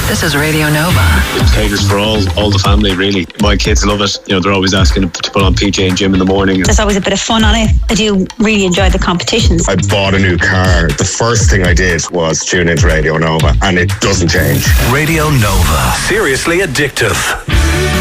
This is Radio Nova. It caters for all the family, really. My kids love it. You know, they're always asking to put on PJ and Jim in the morning. There's always a bit of fun on it. I do really enjoy the competitions. I bought a new car. The first thing I did was tune into Radio Nova, and it doesn't change. Radio Nova. Seriously addictive.